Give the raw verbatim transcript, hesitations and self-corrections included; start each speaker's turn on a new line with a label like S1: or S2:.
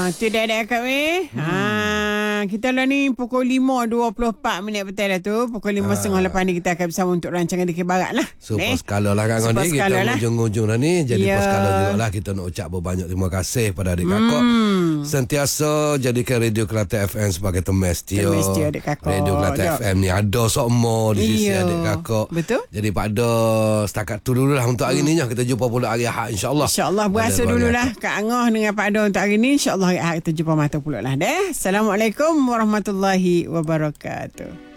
S1: tu dah ada kat weh. Hmm. Ha, kita lah ni pukul lima dua puluh empat minit betul dah tu. Pukul lima setengah lepas ni kita akan bersama untuk rancangan Dikir Barat lah.
S2: Super skala lah kan ni. Kita
S1: lah.
S2: ujung-ujung dah ni. Jadi
S1: yeah.
S2: Poskala jugalah. Kita nak ucap berbanyak terima kasih pada adik kakak.
S1: Hmm.
S2: Sentiasa jadikan Radio Kelate F M sebagai temestio.
S1: Temestio adik kakak.
S2: Radio Kelate F M ni ada sokmo di sisi
S1: yeah.
S2: adik kakak.
S1: Betul.
S2: Jadi pada setakat tu dulu lah untuk hari hmm. ni. Kita jumpa pula hari Ahad insyaAllah.
S1: InsyaAllah berasa dululah Kak Angah dengan Pak Don untuk hari ni. InsyaAllah hari Ahad kita jumpa mata pula lah deh. Assalamualaikum warahmatullahi wabarakatuh.